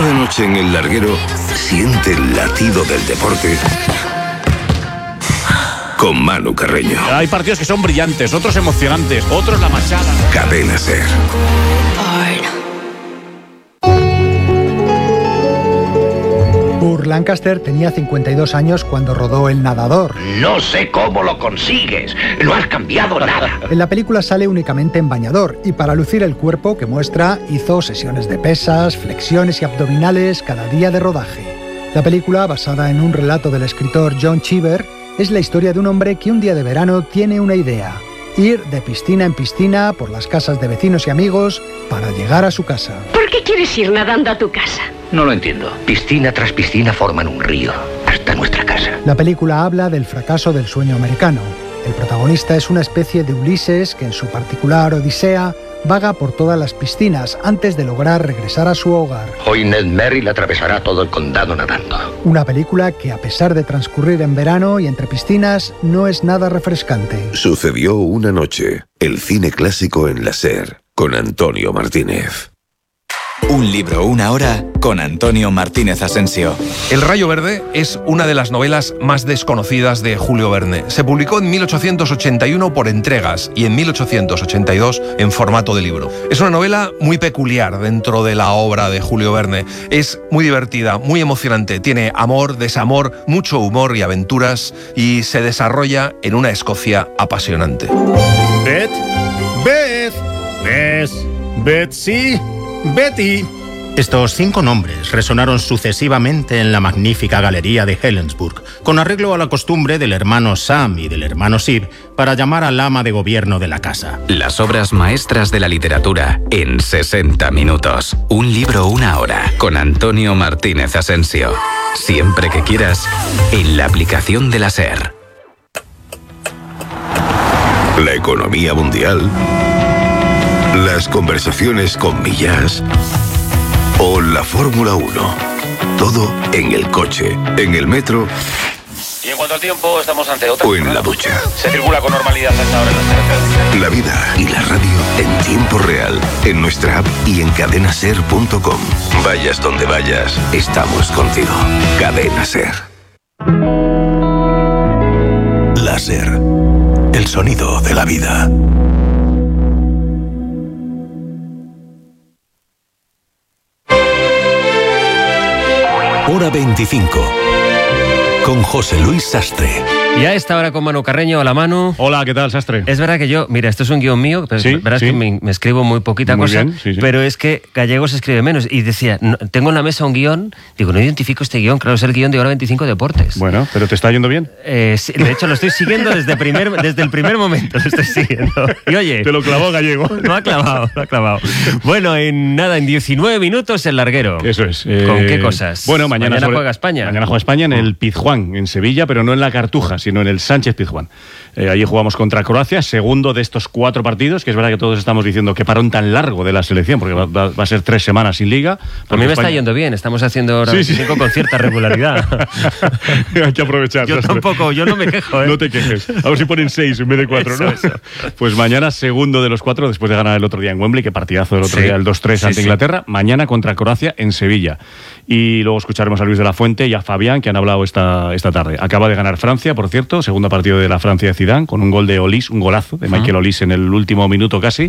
Cada noche en El Larguero, siente el latido del deporte con Manu Carreño. Hay partidos que son brillantes, otros emocionantes, otros la machada. Cadena SER. Burt Lancaster tenía 52 años cuando rodó El Nadador. No sé cómo lo consigues, no has cambiado nada. En la película sale únicamente en bañador y para lucir el cuerpo que muestra hizo sesiones de pesas, flexiones y abdominales cada día de rodaje. La película, basada en un relato del escritor John Cheever, es la historia de un hombre que un día de verano tiene una idea: ir de piscina en piscina por las casas de vecinos y amigos para llegar a su casa. ¿Por qué quieres ir nadando a tu casa? No lo entiendo. Piscina tras piscina forman un río, hasta nuestra casa. La película habla del fracaso del sueño americano. El protagonista es una especie de Ulises que en su particular odisea vaga por todas las piscinas antes de lograr regresar a su hogar. Hoy Ned Merrill atravesará todo el condado nadando. Una película que, a pesar de transcurrir en verano y entre piscinas, no es nada refrescante. Sucedió una noche. El cine clásico en la SER, con Antonio Martínez. Un libro, una hora, con Antonio Martínez Asensio. El Rayo Verde es una de las novelas más desconocidas de Julio Verne. Se publicó en 1881 por entregas y en 1882 en formato de libro. Es una novela muy peculiar dentro de la obra de Julio Verne. Es muy divertida, muy emocionante. Tiene amor, desamor, mucho humor y aventuras y se desarrolla en una Escocia apasionante. Betsy, Betty. Estos 5 nombres resonaron sucesivamente en la magnífica galería de Helensburgh, con arreglo a la costumbre del hermano Sam y del hermano Sib para llamar al ama de gobierno de la casa. Las obras maestras de la literatura en 60 minutos. Un libro, una hora, con Antonio Martínez Asensio. Siempre que quieras, en la aplicación de la SER. La economía mundial, las conversaciones con Millás o la Fórmula 1. Todo en el coche, en el metro. Y en cuanto al tiempo, estamos ante otra. O en la ducha. Se circula con normalidad hasta ahora en las carreteras. La vida y la radio en tiempo real, en nuestra app y en cadenaser.com. Vayas donde vayas, estamos contigo. Cadena SER. La SER. El sonido de la vida. Hora 25. Con José Luis Sastre. Y a esta hora con Manu Carreño. Hola, Manu. Hola, ¿qué tal, Sastre? Es verdad que yo, mira, esto es un guión mío, pero sí, verás sí. que me escribo muy poquita muy cosa, bien, sí. Pero es que gallego se escribe menos. Y decía, no, tengo en la mesa un guión, digo, no identifico este guión, claro, es el guión de Hora 25 Deportes. Bueno, ¿pero te está yendo bien? Sí, de hecho, lo estoy siguiendo desde el primer momento, lo estoy siguiendo. Y oye... Te lo clavó gallego. Lo ha clavado. Bueno, en 19 minutos el larguero. Eso es. ¿Con qué cosas? Bueno, mañana juega España. Mañana juega España en el Pizjuán, en Sevilla, pero no en la Cartuja, sino en el Sánchez Pizjuán. Allí jugamos contra Croacia, segundo de estos 4 partidos, que es verdad que todos estamos diciendo que parón tan largo de la selección, porque va a ser 3 semanas sin liga. A mí me está yendo bien, estamos haciendo Hora 25 con cierta regularidad. Hay que aprovechar. Yo tampoco, yo no me quejo. No te quejes. A ver si ponen 6 en vez de 4, ¿no? Eso. Pues mañana segundo de los 4, después de ganar el otro día en Wembley, que partidazo del otro día, el 2-3 ante Inglaterra. Mañana contra Croacia en Sevilla. Y luego escucharemos a Luis de la Fuente y a Fabián, que han hablado esta tarde. Acaba de ganar Francia, por cierto, segundo partido de la Francia de Zidane, con un gol de Olís, un golazo de Michael Olís en el último minuto casi.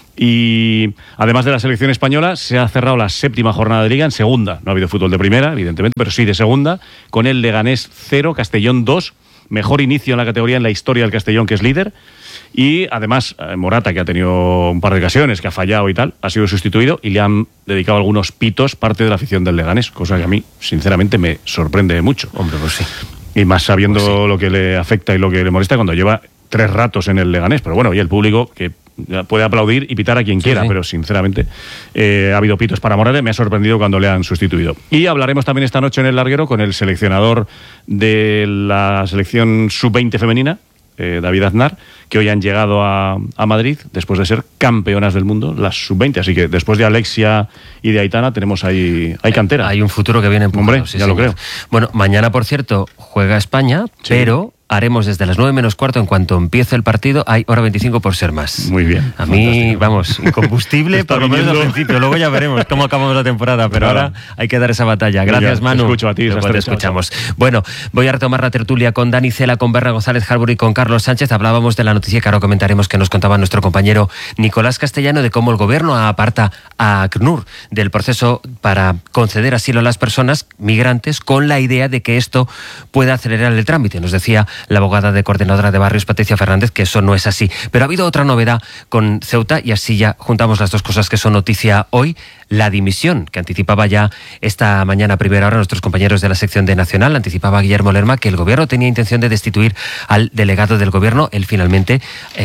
Y además de la selección española, se ha cerrado la 7ª jornada de Liga en segunda. No ha habido fútbol de primera, evidentemente, pero sí de segunda, con el Leganés 0, Castellón 2. Mejor inicio en la categoría en la historia del Castellón, que es líder. Y además, Morata, que ha tenido un par de ocasiones, que ha fallado y tal, ha sido sustituido y le han dedicado algunos pitos parte de la afición del Leganés, cosa que a mí, sinceramente, me sorprende mucho. Hombre, pues sí. Y más sabiendo lo que le afecta y lo que le molesta cuando lleva 3 ratos en el Leganés. Pero bueno, y el público que puede aplaudir y pitar a quien quiera, pero sinceramente ha habido pitos para Morata. Me ha sorprendido cuando le han sustituido. Y hablaremos también esta noche en el larguero con el seleccionador de la selección sub-20 femenina, David Aznar, que hoy han llegado a Madrid después de ser campeonas del mundo, las sub-20. Así que después de Alexia y de Aitana tenemos ahí cantera. Hay un futuro que viene empujado. Hombre, ya lo creo. Bueno, mañana, por cierto, juega España, pero haremos desde las 9 menos cuarto, en cuanto empiece el partido, hay hora 25 por ser más. Muy bien. A mí, vamos, incombustible, por lo menos al principio. Luego ya veremos cómo acabamos la temporada, pero ahora hay que dar esa batalla. Gracias, Manu. Te escucho a ti. Después te escuchamos. Bueno, voy a retomar la tertulia con Dani Cela, con Berna González Harbury y con Carlos Sánchez. Hablábamos de la noticia que ahora comentaremos, que nos contaba nuestro compañero Nicolás Castellano, de cómo el gobierno aparta a ACNUR del proceso para conceder asilo a las personas migrantes, con la idea de que esto pueda acelerar el trámite. Nos decía la abogada de Coordinadora de Barrios, Patricia Fernández, que eso no es así. Pero ha habido otra novedad con Ceuta, y así ya juntamos las dos cosas que son noticia hoy. La dimisión que anticipaba ya esta mañana a primera hora nuestros compañeros de la sección de Nacional, anticipaba Guillermo Lerma que el gobierno tenía intención de destituir al delegado del gobierno. Él finalmente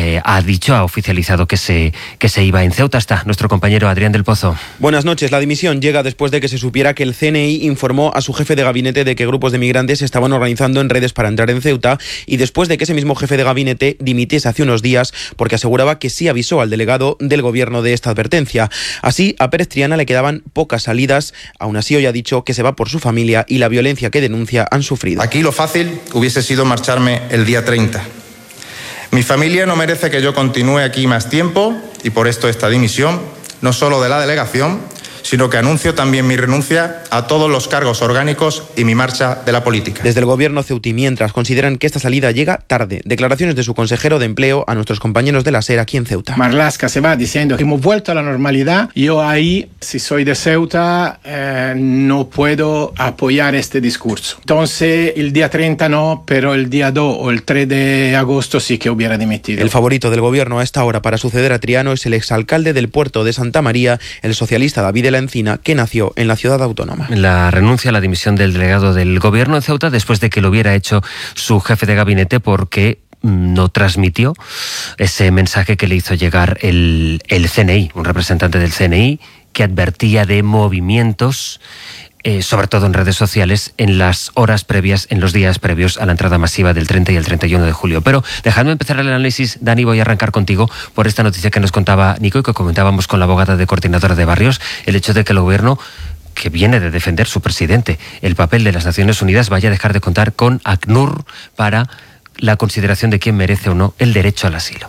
ha oficializado que se iba. En Ceuta está nuestro compañero Adrián del Pozo. Buenas noches. La dimisión llega después de que se supiera que el CNI informó a su jefe de gabinete de que grupos de migrantes se estaban organizando en redes para entrar en Ceuta, y después de que ese mismo jefe de gabinete dimitiese hace unos días porque aseguraba que sí avisó al delegado del gobierno de esta advertencia. Así, a Pérez Triana le quedaban pocas salidas. Aún así, hoy ha dicho que se va por su familia y la violencia que denuncia han sufrido. Aquí lo fácil hubiese sido marcharme el día 30. Mi familia no merece que yo continúe aquí más tiempo, y por esto esta dimisión, no solo de la delegación, sino que anuncio también mi renuncia a todos los cargos orgánicos y mi marcha de la política. Desde el gobierno ceutí, mientras, consideran que esta salida llega tarde. Declaraciones de su consejero de empleo a nuestros compañeros de la SER aquí en Ceuta. Marlaska se va diciendo que hemos vuelto a la normalidad. Yo ahí, si soy de Ceuta, no puedo apoyar este discurso. Entonces, el día 30 no, pero el día 2 o el 3 de agosto sí que hubiera dimitido. El favorito del gobierno a esta hora para suceder a Triano es el exalcalde del puerto de Santa María, el socialista David de la Encina, que nació en la ciudad autónoma. La renuncia a la dimisión del delegado del gobierno en Ceuta después de que lo hubiera hecho su jefe de gabinete, porque no transmitió ese mensaje que le hizo llegar el CNI, un representante del CNI que advertía de movimientos, sobre todo en redes sociales, en las horas previas, en los días previos a la entrada masiva del 30 y el 31 de julio. Pero dejadme empezar el análisis, Dani, voy a arrancar contigo por esta noticia que nos contaba Nico y que comentábamos con la abogada de Coordinadora de Barrios, el hecho de que el gobierno, que viene de defender su presidente, el papel de las Naciones Unidas, vaya a dejar de contar con ACNUR para la consideración de quién merece o no el derecho al asilo.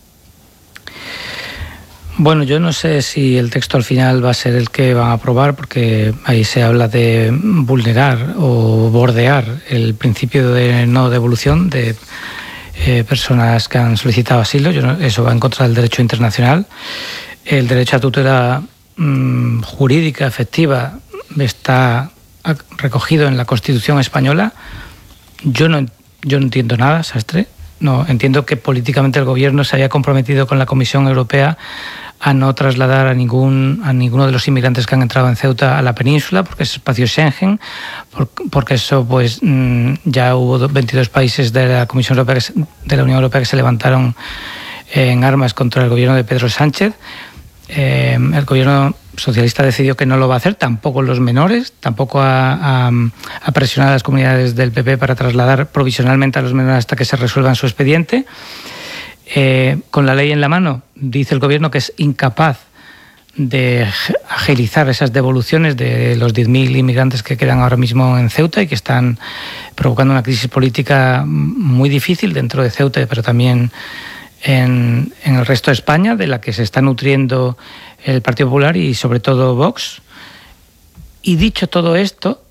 Bueno, yo no sé si el texto al final va a ser el que van a aprobar, porque ahí se habla de vulnerar o bordear el principio de no devolución de personas que han solicitado asilo. Eso va en contra del derecho internacional. El derecho a tutela jurídica efectiva está recogido en la Constitución española. Yo no entiendo nada, Sastre. No entiendo que políticamente el gobierno se haya comprometido con la Comisión Europea a no trasladar a ninguno de los inmigrantes que han entrado en Ceuta a la península, porque es espacio Schengen, porque eso pues ya hubo 22 países de la Comisión Europea, de la Unión Europea, que se levantaron en armas contra el gobierno de Pedro Sánchez. El gobierno socialista decidió que no lo va a hacer, tampoco los menores, tampoco ha presionado a las comunidades del PP para trasladar provisionalmente a los menores hasta que se resuelvan su expediente. Con la ley en la mano, dice el gobierno que es incapaz de agilizar esas devoluciones de los 10.000 inmigrantes que quedan ahora mismo en Ceuta y que están provocando una crisis política muy difícil dentro de Ceuta, pero también en el resto de España, de la que se está nutriendo el Partido Popular y sobre todo Vox. Y dicho todo esto,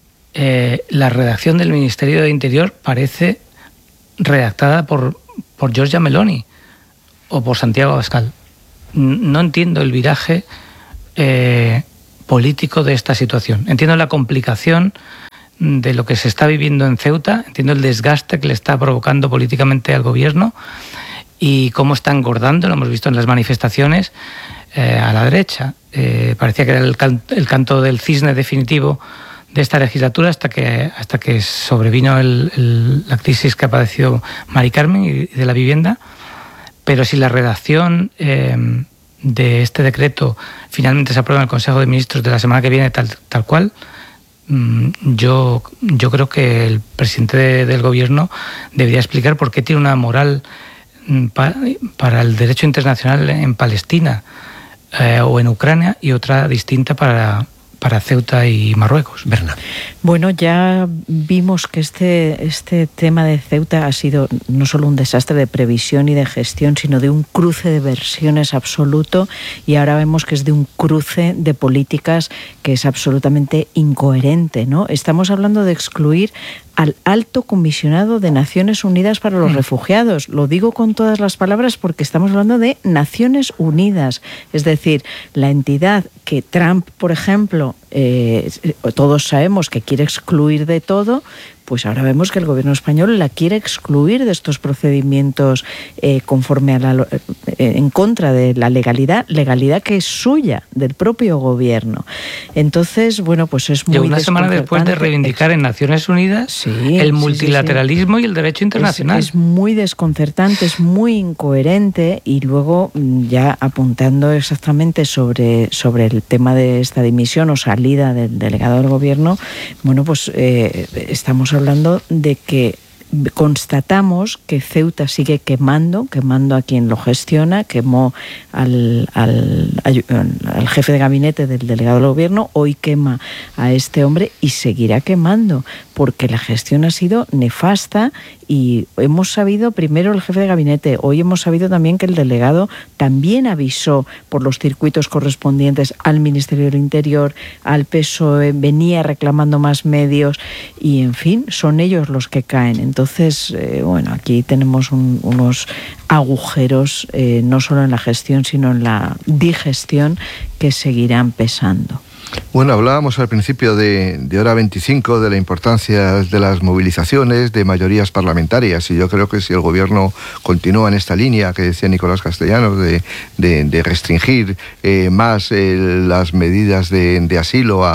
la redacción del Ministerio de Interior parece redactada por Giorgia Meloni o por Santiago Abascal. No entiendo el viraje político de esta situación. Entiendo la complicación de lo que se está viviendo en Ceuta, entiendo el desgaste que le está provocando políticamente al gobierno y cómo está engordando, lo hemos visto en las manifestaciones, a la derecha. Parecía que era el canto del cisne definitivo de esta legislatura hasta que sobrevino la crisis que ha padecido Mari Carmen y de la vivienda. Pero si la redacción de este decreto finalmente se aprueba en el Consejo de Ministros de la semana que viene tal cual, yo creo que el presidente del gobierno debería explicar por qué tiene una moral para el derecho internacional en Palestina o en Ucrania y otra distinta para para Ceuta y Marruecos. Berna. Bueno, ya vimos que este tema de Ceuta ha sido no solo un desastre de previsión y de gestión, sino de un cruce de versiones absoluto, y ahora vemos que es de un cruce de políticas que es absolutamente incoherente, ¿no? Estamos hablando de excluir al Alto Comisionado de Naciones Unidas para los Refugiados. Lo digo con todas las palabras porque estamos hablando de Naciones Unidas, es decir, la entidad que Trump, por ejemplo, todos sabemos que quiere excluir de todo, pues ahora vemos que el gobierno español la quiere excluir de estos procedimientos conforme a en contra de la legalidad que es suya, del propio gobierno. Entonces, bueno, pues es muy una semana después de reivindicar en Naciones Unidas el multilateralismo y el derecho internacional. Es muy desconcertante, es muy incoherente, y luego ya apuntando exactamente sobre el tema de esta dimisión o salida del delegado del gobierno, bueno, pues estamos hablando de que constatamos que Ceuta sigue quemando a quien lo gestiona, quemó al jefe de gabinete del delegado del gobierno, hoy quema a este hombre y seguirá quemando, porque la gestión ha sido nefasta. Y hemos sabido, primero el jefe de gabinete, hoy hemos sabido también que el delegado también avisó por los circuitos correspondientes al Ministerio del Interior, al PSOE, venía reclamando más medios y, en fin, son ellos los que caen. Entonces, bueno, aquí tenemos unos agujeros, no solo en la gestión, sino en la digestión, que seguirán pesando. Bueno, hablábamos al principio de hora 25 de la importancia de las movilizaciones, de mayorías parlamentarias, y yo creo que si el gobierno continúa en esta línea que decía Nicolás Castellanos de restringir más las medidas de asilo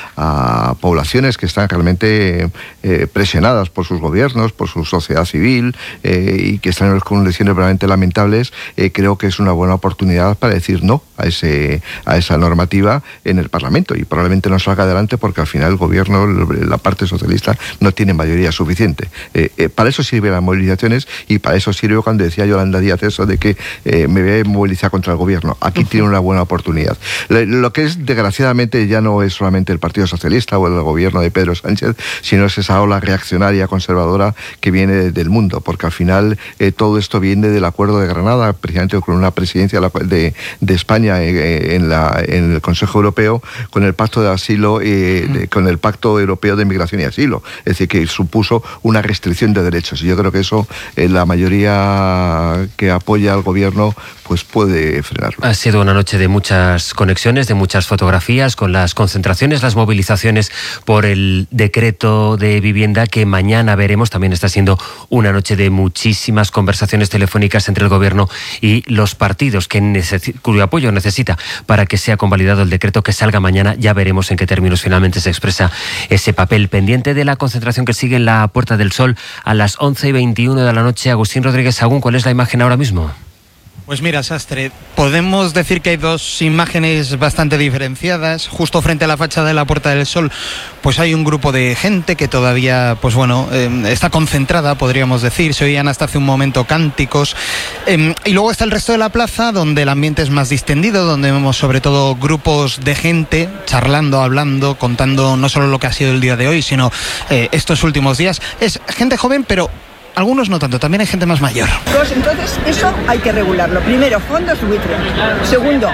a poblaciones que están realmente presionadas por sus gobiernos, por su sociedad civil, y que están en condiciones realmente lamentables, creo que es una buena oportunidad para decir no a esa normativa en el Parlamento, y probablemente no salga adelante porque al final el gobierno, la parte socialista, no tiene mayoría suficiente. Para eso sirven las movilizaciones, y para eso sirve cuando decía Yolanda Díaz eso de que me voy a movilizar contra el gobierno. Aquí tiene una buena oportunidad. Lo que es, desgraciadamente, ya no es solamente el Partido Socialista o el gobierno de Pedro Sánchez, sino es esa ola reaccionaria, conservadora que viene del mundo, porque al final todo esto viene del Acuerdo de Granada, precisamente con una presidencia de España en el Consejo Europeo, con el Pacto de Asilo, con el Pacto Europeo de Migración y Asilo. Es decir, que supuso una restricción de derechos. Y yo creo que eso, la mayoría que apoya al gobierno, pues puede frenarlo. Ha sido una noche de muchas conexiones, de muchas fotografías, con las concentraciones, las movilizaciones por el decreto de vivienda que mañana veremos. También está siendo una noche de muchísimas conversaciones telefónicas entre el gobierno y los partidos, cuyo apoyo necesita para que sea convalidado el decreto que salga mañana. Ya veremos en qué términos finalmente se expresa ese papel. Pendiente de la concentración que sigue en la Puerta del Sol a las 11:21 de la noche. Agustín Rodríguez Sagún, ¿cuál es la imagen ahora mismo? Pues mira, Sastre, podemos decir que hay dos imágenes bastante diferenciadas. Justo frente a la fachada de la Puerta del Sol, pues hay un grupo de gente que todavía, pues bueno, está concentrada, podríamos decir. Se oían hasta hace un momento cánticos. Y luego está el resto de la plaza, donde el ambiente es más distendido, donde vemos sobre todo grupos de gente charlando, hablando, contando no solo lo que ha sido el día de hoy, sino estos últimos días. Es gente joven, pero algunos no tanto, también hay gente más mayor. Pues entonces eso hay que regularlo. Primero, fondos buitre. Segundo,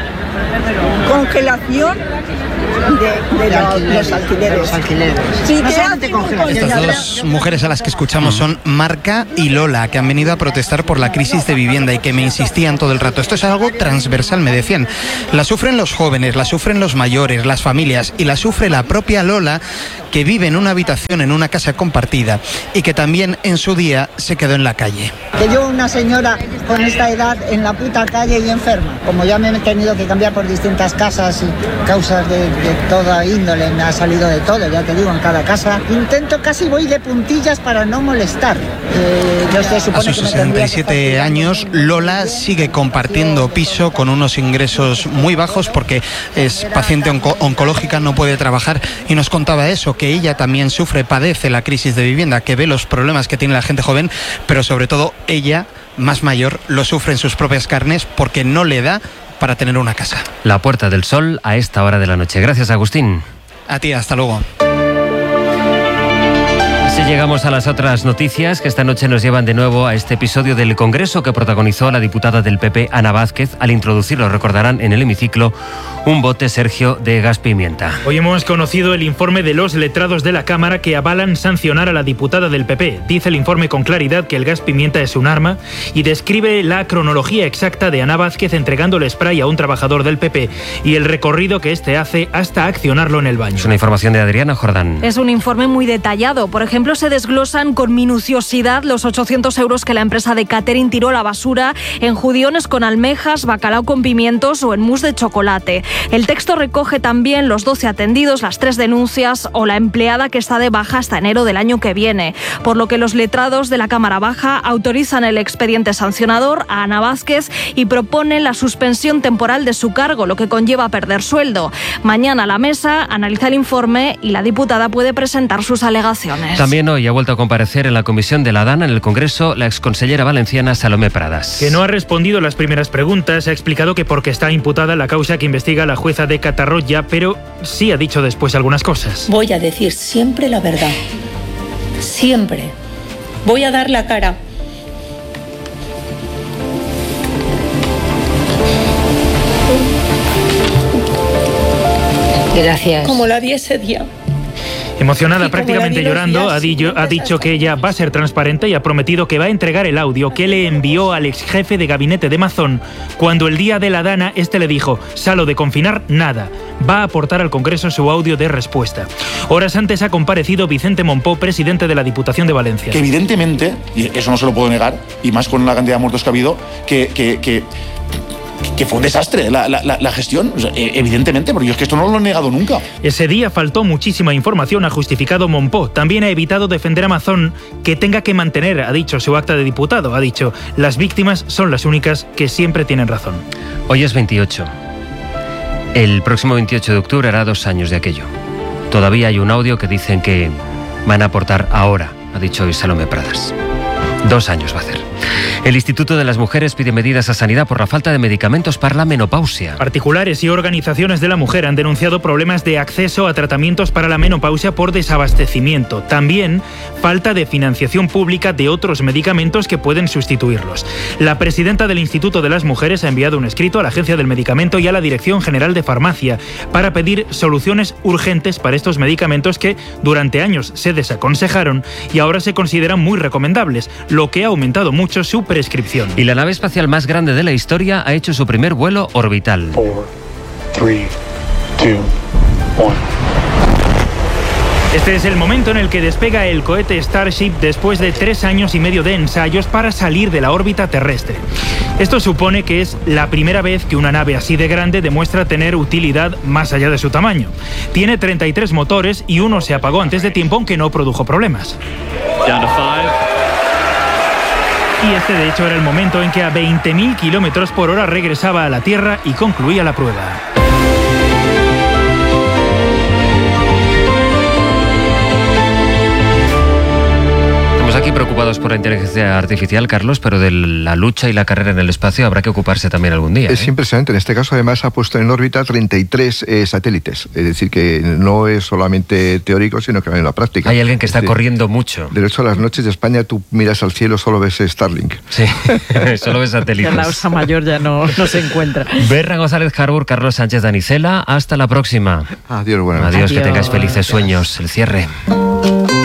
congelación de los alquileres. Sí, estas dos mujeres a las que escuchamos son Marca y Lola, que han venido a protestar por la crisis de vivienda y que me insistían todo el rato. Esto es algo transversal, me decían. La sufren los jóvenes, la sufren los mayores, las familias, y la sufre la propia Lola, que vive en una habitación en una casa compartida y que también en su día se quedó en la calle. Que yo, una señora con esta edad, en la puta calle y enferma, como ya me he tenido que cambiar por distintas casas y causas de toda índole, me ha salido de todo, ya te digo, en cada casa. Intento, casi voy de puntillas para no molestar. A sus 67 años, Lola sigue compartiendo piso con unos ingresos muy bajos porque es paciente oncológica, no puede trabajar, y nos contaba eso, que ella también padece la crisis de vivienda, que ve los problemas que tiene la gente joven, pero sobre todo ella, más mayor, lo sufre en sus propias carnes porque no le da para tener una casa. La Puerta del Sol a esta hora de la noche. Gracias, Agustín. A ti, hasta luego. Así llegamos a las otras noticias que esta noche nos llevan de nuevo a este episodio del Congreso que protagonizó la diputada del PP, Ana Vázquez, al introducir, lo recordarán, en el hemiciclo un bote, Sergio, de gas pimienta. Hoy hemos conocido el informe de los letrados de la Cámara que avalan sancionar a la diputada del PP. Dice el informe con claridad que el gas pimienta es un arma y describe la cronología exacta de Ana Vázquez entregándole spray a un trabajador del PP y el recorrido que éste hace hasta accionarlo en el baño. Es una información de Adriana Jordán. Es un informe muy detallado. Por ejemplo, se desglosan con minuciosidad los 800 euros que la empresa de catering tiró a la basura en judiones con almejas, bacalao con pimientos o en mousse de chocolate. El texto recoge también los 12 atendidos, las 3 denuncias o la empleada que está de baja hasta enero del año que viene, por lo que los letrados de la Cámara Baja autorizan el expediente sancionador a Ana Vázquez y proponen la suspensión temporal de su cargo, lo que conlleva perder sueldo. Mañana la mesa analiza el informe y la diputada puede presentar sus alegaciones. También hoy ha vuelto a comparecer en la comisión de la DANA en el Congreso la exconsellera valenciana Salomé Pradas. Que no ha respondido las primeras preguntas, ha explicado que porque está imputada la causa que investiga la jueza de Catarroja, pero sí ha dicho después algunas cosas. Voy a decir siempre la verdad. Siempre. Voy a dar la cara. Gracias. Como la di ese día. Emocionada, prácticamente llorando, ha dicho que ella va a ser transparente y ha prometido que va a entregar el audio que le envió al ex jefe de gabinete de Mazón cuando el día de la DANA este le dijo: Salo, de confinar nada. Va a aportar al Congreso su audio de respuesta. Horas antes ha comparecido Vicente Mompó, presidente de la Diputación de Valencia. Que evidentemente, y eso no se lo puedo negar, y más con la cantidad de muertos que ha habido, que fue un desastre la gestión, o sea, evidentemente, porque yo es que esto no lo he negado nunca. Ese día faltó muchísima información, ha justificado Mompó. También ha evitado defender a Mazón, que tenga que mantener, ha dicho, su acta de diputado. Ha dicho, las víctimas son las únicas que siempre tienen razón. Hoy es 28. El próximo 28 de octubre hará 2 años de aquello. Todavía hay un audio que dicen que van a aportar ahora, ha dicho hoy Salomé Pradas. 2 años va a hacer. El Instituto de las Mujeres pide medidas a Sanidad por la falta de medicamentos para la menopausia. Particulares y organizaciones de la mujer han denunciado problemas de acceso a tratamientos para la menopausia por desabastecimiento. También falta de financiación pública de otros medicamentos que pueden sustituirlos. La presidenta del Instituto de las Mujeres ha enviado un escrito a la Agencia del Medicamento y a la Dirección General de Farmacia para pedir soluciones urgentes para estos medicamentos que durante años se desaconsejaron y ahora se consideran muy recomendables, lo que ha aumentado mucho su prescripción. Y la nave espacial más grande de la historia ha hecho su primer vuelo orbital. 4, 3, 2, 1. Este es el momento en el que despega el cohete Starship después de 3 años y medio de ensayos para salir de la órbita terrestre. Esto supone que es la primera vez que una nave así de grande demuestra tener utilidad más allá de su tamaño. Tiene 33 motores y uno se apagó antes de tiempo, aunque no produjo problemas. Y este, de hecho, era el momento en que a 20.000 kilómetros por hora regresaba a la Tierra y concluía la prueba. Aquí preocupados por la inteligencia artificial, Carlos, pero de la lucha y la carrera en el espacio habrá que ocuparse también algún día. Es impresionante. En este caso, además, ha puesto en órbita 33 satélites. Es decir, que no es solamente teórico, sino que va en la práctica. Hay alguien que está corriendo mucho. De hecho, a las noches de España tú miras al cielo, solo ves Starlink. Sí, solo ves satélites. La Osa Mayor ya no se encuentra. Berra González Harbour, Carlos Sánchez Danicela, hasta la próxima. Adiós, buenas noches. Adiós, que tengáis felices sueños. El cierre.